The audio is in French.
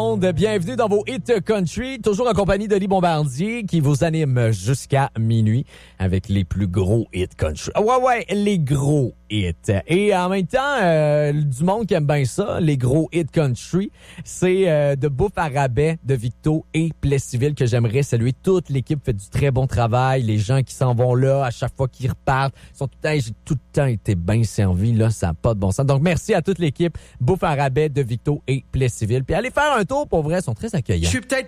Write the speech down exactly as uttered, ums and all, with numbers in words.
monde, bienvenue dans vos Hit Country, toujours en compagnie de Lee Bombardier qui vous anime jusqu'à minuit avec les plus gros Hit Country. Ouais, ouais, les gros hits. Et en même temps, euh, du monde qui aime bien ça, les gros Hit Country, c'est euh, de Bouffe à rabais de Victo et Plessisville que j'aimerais saluer. Toute l'équipe fait du très bon travail, les gens qui s'en vont là, à chaque fois qu'ils repartent, sont tout le temps, j'ai tout le temps été bien servi, là, ça n'a pas de bon sens. Donc, merci à toute l'équipe Bouffe à rabais de Victo et Plessisville. Puis allez faire un tour, pour vrai, ils sont très accueillants. Je suis peut-être